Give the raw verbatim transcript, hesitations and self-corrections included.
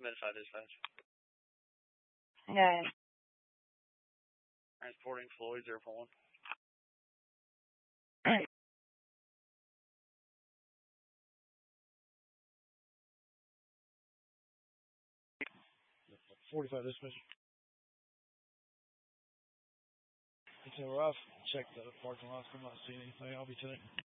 Midify dispatch. Okay. Transporting Floyd zero four one. forty-five dispatch. Until we're off, check the parking lots. I'm not seeing anything. I'll be taking.